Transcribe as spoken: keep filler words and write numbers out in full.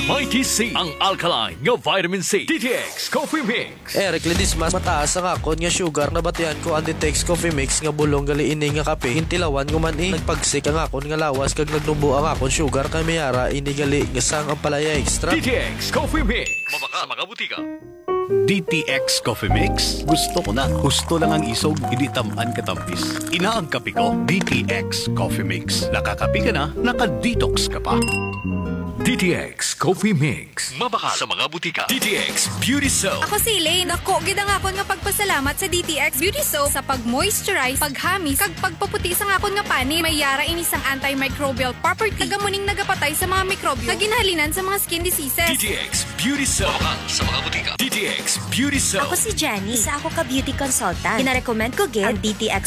Mighty C, ang alkaline nga vitamin C. D T X Coffee Mix. Eric Lidis, mas mataas ang akon nga sugar na batihan ko ang D T X Coffee Mix nga bulong gali ini nga kape. Hintilawan ko man eh. Nagpagsik ang akon nga lawas kag nagnubo ang akon sugar kay mayara ini gali nga sang ang palaya extra. D T X Coffee Mix. Mabaka sa mga butika. D T X Coffee Mix. Gusto ko na. Gusto lang ang isog, hindi tamaan katampis. Inaang kape ko, D T X Coffee Mix. Nakakape ka na, naka-detox ka pa. D T X Coffee Mix. Mabaka sa mga butika. D T X Beauty Soap. Ako si Elaine. Ako, gid ang akon nga pagpasalamat sa D T X Beauty Soap sa pag-moisturize, paghamis, kag pagpaputi sa akon nga pani. May yara inisang antimicrobial property. Tagamuning nagapatay sa mga mikrobyo. Naginhalinan sa mga skin diseases. D T X Beauty Soap. Mabaka sa mga butika. D T X Beauty Soap. Ako si Jenny. Isa ako ka beauty consultant. Pinarecommend ko gid ang D T X